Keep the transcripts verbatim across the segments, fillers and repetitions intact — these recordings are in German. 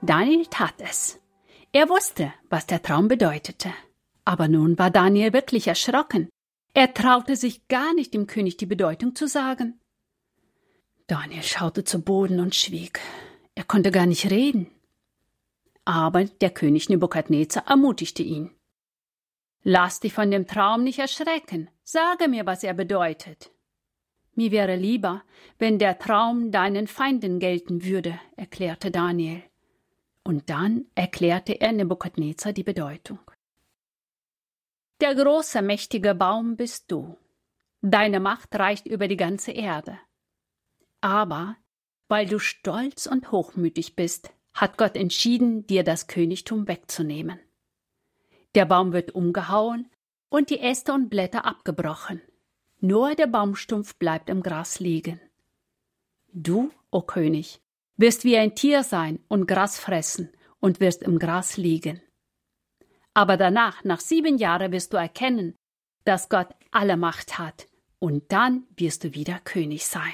Daniel tat es. Er wusste, was der Traum bedeutete. Aber nun war Daniel wirklich erschrocken. Er traute sich gar nicht, dem König die Bedeutung zu sagen. Daniel schaute zu Boden und schwieg. Er konnte gar nicht reden. Aber der König Nebukadnezar ermutigte ihn. »Lass dich von dem Traum nicht erschrecken. Sage mir, was er bedeutet.« »Mir wäre lieber, wenn der Traum deinen Feinden gelten würde«, erklärte Daniel. Und dann erklärte er Nebukadnezar die Bedeutung. »Der große, mächtige Baum bist du. Deine Macht reicht über die ganze Erde. Aber weil du stolz und hochmütig bist, hat Gott entschieden, dir das Königtum wegzunehmen. Der Baum wird umgehauen und die Äste und Blätter abgebrochen. Nur der Baumstumpf bleibt im Gras liegen. Du, o König, wirst wie ein Tier sein und Gras fressen und wirst im Gras liegen. Aber danach, nach sieben Jahren, wirst du erkennen, dass Gott alle Macht hat, und dann wirst du wieder König sein.«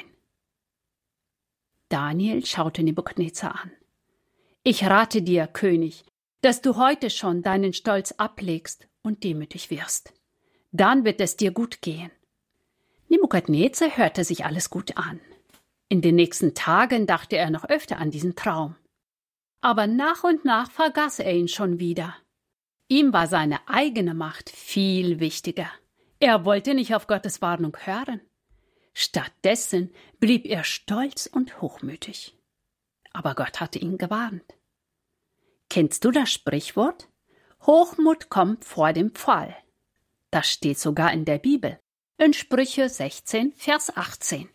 Daniel schaute Nebukadnezar an. »Ich rate dir, König, dass du heute schon deinen Stolz ablegst und demütig wirst. Dann wird es dir gut gehen.« Nebukadnezar hörte sich alles gut an. In den nächsten Tagen dachte er noch öfter an diesen Traum. Aber nach und nach vergaß er ihn schon wieder. Ihm war seine eigene Macht viel wichtiger. Er wollte nicht auf Gottes Warnung hören. Stattdessen blieb er stolz und hochmütig. Aber Gott hatte ihn gewarnt. Kennst du das Sprichwort? Hochmut kommt vor dem Fall. Das steht sogar in der Bibel, in Sprüche sechzehn, Vers achtzehn.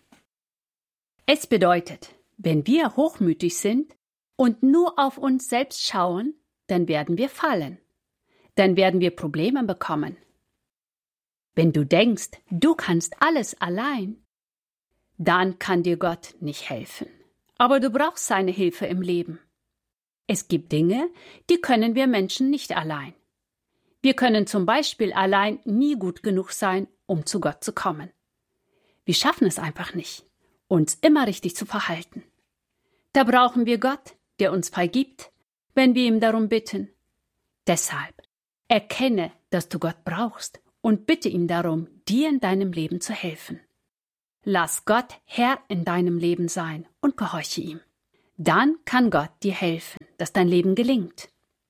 Es bedeutet, wenn wir hochmütig sind und nur auf uns selbst schauen, dann werden wir fallen. Dann werden wir Probleme bekommen. Wenn du denkst, du kannst alles allein, dann kann dir Gott nicht helfen. Aber du brauchst seine Hilfe im Leben. Es gibt Dinge, die können wir Menschen nicht allein. Wir können zum Beispiel allein nie gut genug sein, um zu Gott zu kommen. Wir schaffen es einfach nicht, uns immer richtig zu verhalten. Da brauchen wir Gott, der uns vergibt, wenn wir ihm darum bitten. Deshalb erkenne, dass du Gott brauchst und bitte ihn darum, dir in deinem Leben zu helfen. Lass Gott Herr in deinem Leben sein und gehorche ihm. Dann kann Gott dir helfen, dass dein Leben gelingt.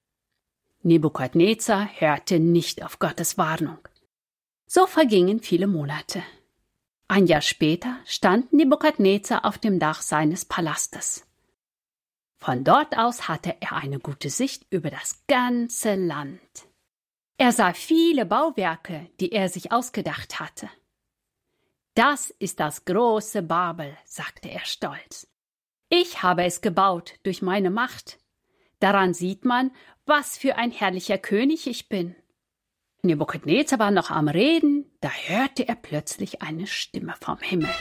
Nebukadnezar hörte nicht auf Gottes Warnung. So vergingen viele Monate. Ein Jahr später stand Nebukadnezar auf dem Dach seines Palastes. Von dort aus hatte er eine gute Sicht über das ganze Land. Er sah viele Bauwerke, die er sich ausgedacht hatte. »Das ist das große Babel«, sagte er stolz. »Ich habe es gebaut durch meine Macht. Daran sieht man, was für ein herrlicher König ich bin.« Nebukadnezar war noch am Reden, da hörte er plötzlich eine Stimme vom Himmel.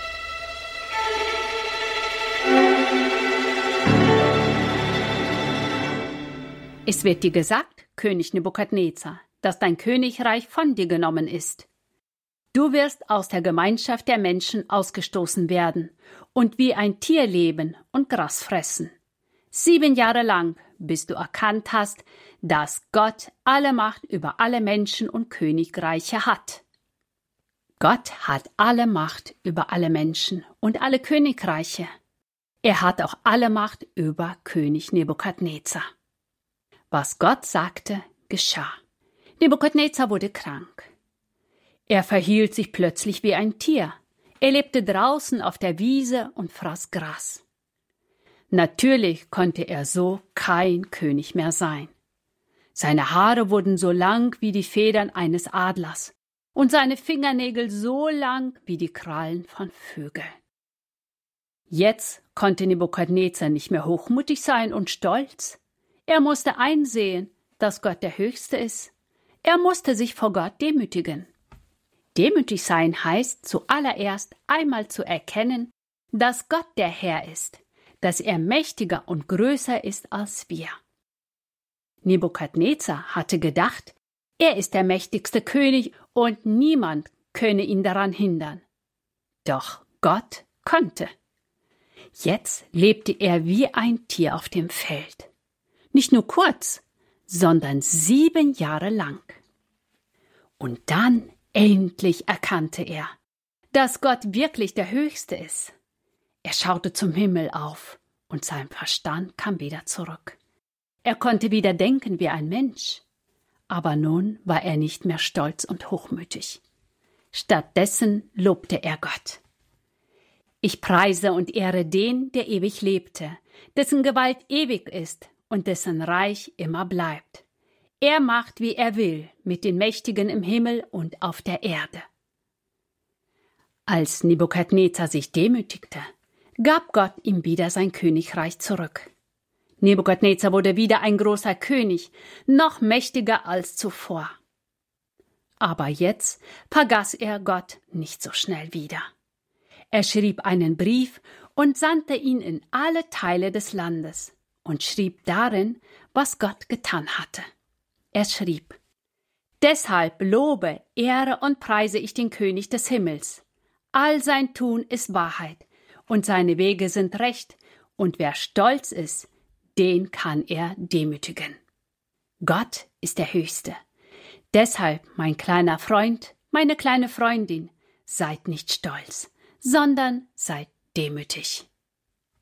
»Es wird dir gesagt, König Nebukadnezar, dass dein Königreich von dir genommen ist. Du wirst aus der Gemeinschaft der Menschen ausgestoßen werden und wie ein Tier leben und Gras fressen. Sieben Jahre lang, bis du erkannt hast, dass Gott alle Macht über alle Menschen und Königreiche hat.« Gott hat alle Macht über alle Menschen und alle Königreiche. Er hat auch alle Macht über König Nebukadnezar. Was Gott sagte, geschah. Nebukadnezar wurde krank. Er verhielt sich plötzlich wie ein Tier. Er lebte draußen auf der Wiese und fraß Gras. Natürlich konnte er so kein König mehr sein. Seine Haare wurden so lang wie die Federn eines Adlers und seine Fingernägel so lang wie die Krallen von Vögeln. Jetzt konnte Nebukadnezar nicht mehr hochmütig sein und stolz. Er musste einsehen, dass Gott der Höchste ist. Er musste sich vor Gott demütigen. Demütig sein heißt zuallererst einmal zu erkennen, dass Gott der Herr ist, dass er mächtiger und größer ist als wir. Nebukadnezar hatte gedacht, er ist der mächtigste König und niemand könne ihn daran hindern. Doch Gott konnte. Jetzt lebte er wie ein Tier auf dem Feld. Nicht nur kurz, sondern sieben Jahre lang. Und dann endlich erkannte er, dass Gott wirklich der Höchste ist. Er schaute zum Himmel auf und sein Verstand kam wieder zurück. Er konnte wieder denken wie ein Mensch. Aber nun war er nicht mehr stolz und hochmütig. Stattdessen lobte er Gott. Ich preise und ehre den, der ewig lebte, dessen Gewalt ewig ist und dessen Reich immer bleibt. Er macht, wie er will, mit den Mächtigen im Himmel und auf der Erde. Als Nebukadnezar sich demütigte, gab Gott ihm wieder sein Königreich zurück. Nebukadnezar wurde wieder ein großer König, noch mächtiger als zuvor. Aber jetzt vergaß er Gott nicht so schnell wieder. Er schrieb einen Brief und sandte ihn in alle Teile des Landes und schrieb darin, was Gott getan hatte. Er schrieb: Deshalb lobe, ehre und preise ich den König des Himmels. All sein Tun ist Wahrheit und seine Wege sind recht, und wer stolz ist, den kann er demütigen. Gott ist der Höchste. Deshalb, mein kleiner Freund, meine kleine Freundin, seid nicht stolz, sondern seid demütig.